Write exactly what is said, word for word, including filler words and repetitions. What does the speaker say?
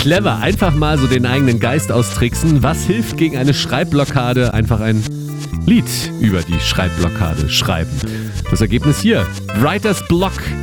Clever, einfach mal so den eigenen Geist austricksen. Was hilft gegen eine Schreibblockade? Einfach ein Lied über die Schreibblockade schreiben. Das Ergebnis hier: Writer's Block